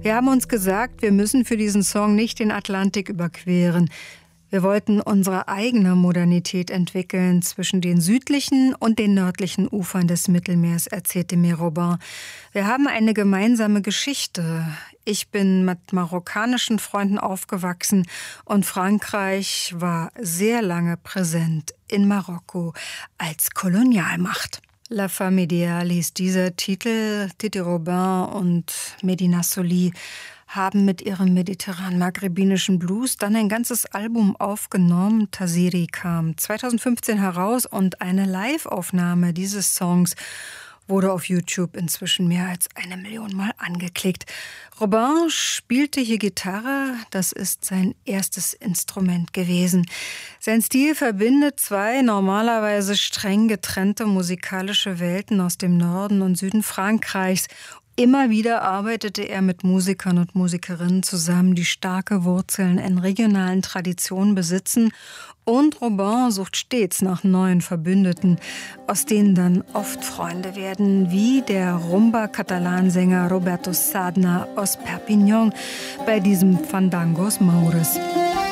Wir haben uns gesagt, wir müssen für diesen Song nicht den Atlantik überqueren. Wir wollten unsere eigene Modernität entwickeln zwischen den südlichen und den nördlichen Ufern des Mittelmeers, erzählte mir Robin. Wir haben eine gemeinsame Geschichte. Ich bin mit marokkanischen Freunden aufgewachsen und Frankreich war sehr lange präsent in Marokko als Kolonialmacht. La Femme Ideale hieß dieser Titel. Titi Robin und Medina Soli haben mit ihrem mediterran-maghrebinischen Blues dann ein ganzes Album aufgenommen. Taziri kam 2015 heraus und eine Live-Aufnahme dieses Songs wurde auf YouTube inzwischen mehr als 1 Million Mal angeklickt. Robin spielte hier Gitarre, das ist sein erstes Instrument gewesen. Sein Stil verbindet zwei normalerweise streng getrennte musikalische Welten aus dem Norden und Süden Frankreichs. Immer wieder arbeitete er mit Musikern und Musikerinnen zusammen, die starke Wurzeln in regionalen Traditionen besitzen. Und Robin sucht stets nach neuen Verbündeten, aus denen dann oft Freunde werden, wie der Rumba-Katalan-Sänger Roberto Sadna aus Perpignan bei diesem Fandangos Maures.